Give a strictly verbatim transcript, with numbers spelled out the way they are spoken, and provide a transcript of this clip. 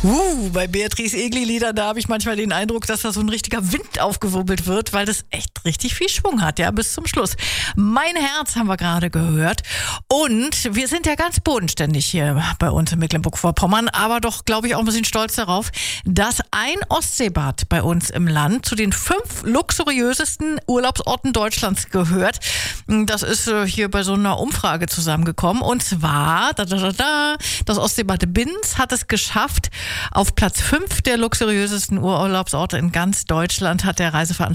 Uh, bei Beatrice Egli-Liedern, da habe ich manchmal den Eindruck, dass da so ein richtiger Wind aufgewirbelt wird, weil das echt richtig viel Schwung hat, ja, bis zum Schluss. Mein Herz haben wir gerade gehört. Und wir sind ja ganz bodenständig hier bei uns in Mecklenburg-Vorpommern, aber doch, glaube ich, auch ein bisschen stolz darauf, dass ein Ostseebad bei uns im Land zu den fünf luxuriösesten Urlaubsorten Deutschlands gehört. Das ist äh, hier bei so einer Umfrage zusammengekommen. Und zwar, da, da, da, da, das Ostseebad Binz hat es geschafft. Auf Platz fünf der luxuriösesten Urlaubsorte in ganz Deutschland hat der Reiseveranstalter